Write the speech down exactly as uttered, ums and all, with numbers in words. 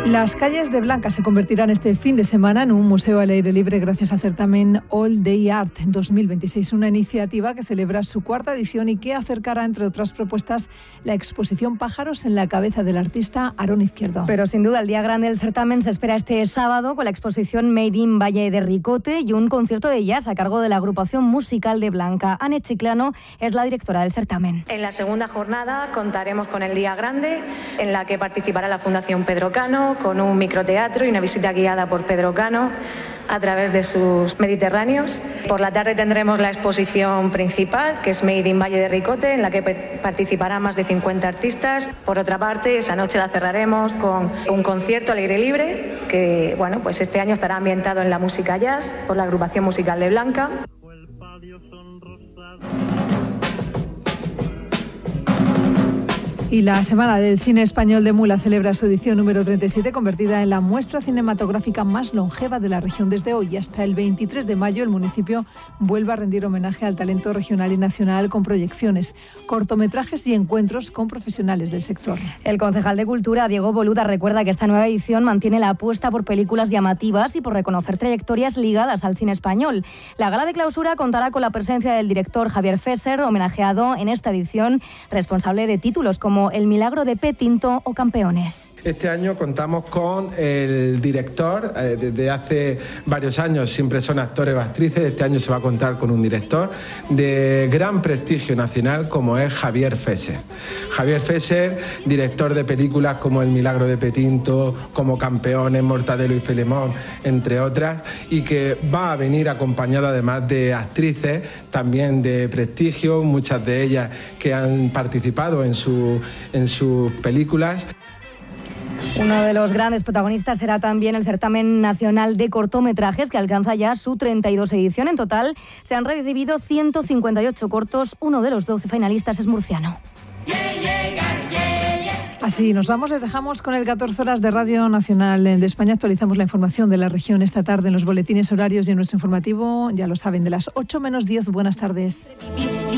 Las calles de Blanca se convertirán este fin de semana en un museo al aire libre gracias al certamen All Day Art dos mil veintiséis, una iniciativa que celebra su cuarta edición y que acercará, entre otras propuestas, la exposición Pájaros en la cabeza del artista Aarón Izquierdo. Pero sin duda el día grande del certamen se espera este sábado con la exposición Made in Valle de Ricote y un concierto de jazz a cargo de la agrupación musical de Blanca. Ane Chiclano es la directora del certamen. En la segunda jornada contaremos con el día grande, en la que participará la Fundación Pedro Cano, con un microteatro y una visita guiada por Pedro Cano a través de sus Mediterráneos. Por la tarde tendremos la exposición principal, que es Made in Valle de Ricote, en la que participarán más de cincuenta artistas. Por otra parte, esa noche la cerraremos con un concierto al aire libre, que bueno, pues este año estará ambientado en la música jazz por la agrupación musical de Blanca. Y la Semana del Cine Español de Mula celebra su edición número treinta y siete, convertida en la muestra cinematográfica más longeva de la región. Desde hoy hasta el veintitrés de mayo, el municipio vuelve a rendir homenaje al talento regional y nacional con proyecciones, cortometrajes y encuentros con profesionales del sector. El concejal de Cultura, Diego Boluda, recuerda que esta nueva edición mantiene la apuesta por películas llamativas y por reconocer trayectorias ligadas al cine español. La gala de clausura contará con la presencia del director Javier Fesser, homenajeado en esta edición, responsable de títulos como El milagro de Petinto o Campeones. Este año contamos con el director, eh, desde hace varios años siempre son actores o actrices, este año se va a contar con un director de gran prestigio nacional como es Javier Fesser. Javier Fesser, director de películas como El milagro de Petinto, como Campeones, Mortadelo y Filemón, entre otras, y que va a venir acompañado además de actrices también de prestigio, muchas de ellas que han participado en, su, en sus películas. Uno de los grandes protagonistas será también el Certamen Nacional de Cortometrajes, que alcanza ya su treinta y dos edición. En total se han recibido ciento cincuenta y ocho cortos, uno de los doce finalistas es murciano. Así nos vamos, les dejamos con el catorce horas de Radio Nacional de España. Actualizamos la información de la región esta tarde en los boletines horarios y en nuestro informativo, ya lo saben, de las ocho menos diez. Buenas tardes.